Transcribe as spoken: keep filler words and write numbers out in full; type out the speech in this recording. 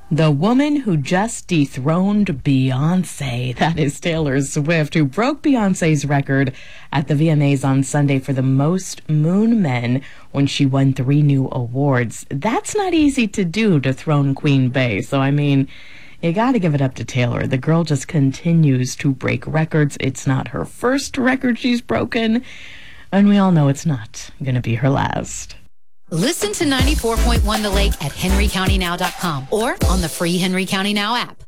The woman who just dethroned Beyonce, that is Taylor Swift, who broke Beyonce's record at the V M As on Sunday for the most moon men when she won three new awards. That's not easy to do, to dethrone Queen Bey. So, I mean, you got to give it up to Taylor. The girl just continues to break records. It's not her first record she's broken, and we all know it's not going to be her last. Listen to ninety-four point one The Lake at henry county now dot com or on the free Henry County Now app.